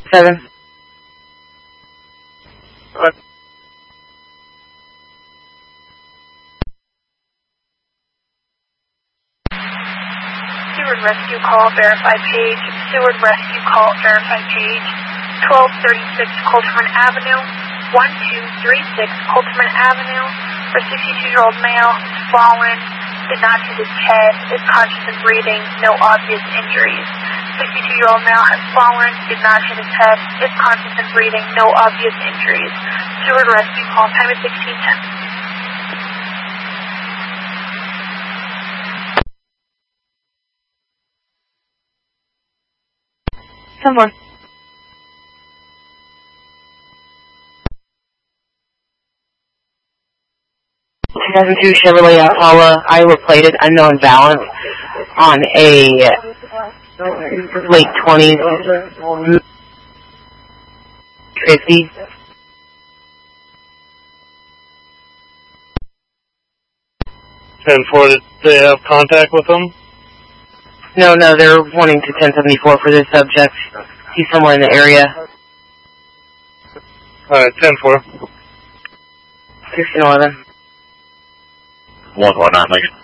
7. Seward Rescue Call, verify page. Seward Rescue Call, verify page. 1236 Colterman Avenue. 1236 Colterman Avenue. For 62-year-old male, fallen, did not hit his head, is conscious and breathing, no obvious injuries. 62-year-old male has fallen, did not hit his head, is conscious and breathing, no obvious injuries. Seward Rescue Call, time is 1610. Someone. ...2002 Chevrolet Impala, Iowa plated, unknown balance on a late 20s 50. And did they have contact with them? No, they're wanting to 1074 for this subject. He's somewhere in the area. Alright, 10-4. 1611. 119, Lincoln.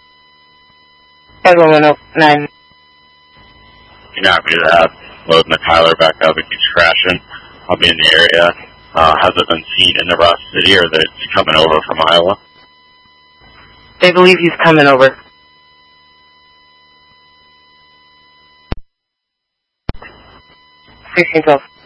5109. You're not going to do that. Loading the Tyler back up. It keeps crashing. I'll be in the area. Has it been seen in the Ross City, or that it's coming over from Iowa? They believe he's coming over. 1612.